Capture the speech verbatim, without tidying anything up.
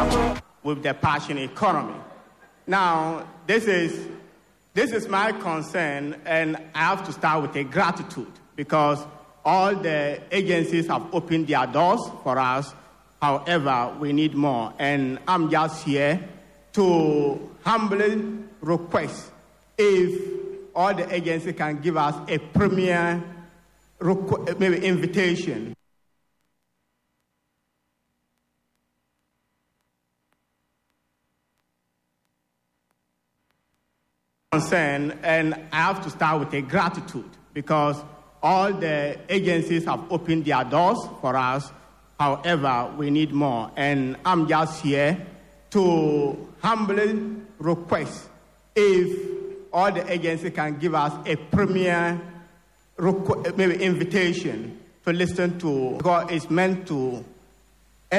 grapple with the passion economy. Now, this is this is my concern, and I have to start with a gratitude because all the agencies have opened their doors for us. However, we need more, and I'm just here to humbly request if all the agencies can give us a premier requ- maybe invitation. Concern, and I have to start with a gratitude because all the agencies have opened their doors for us. However, we need more, and I'm just here to humbly request if all the agencies can give us a premier requ- maybe invitation to listen to, because it's meant to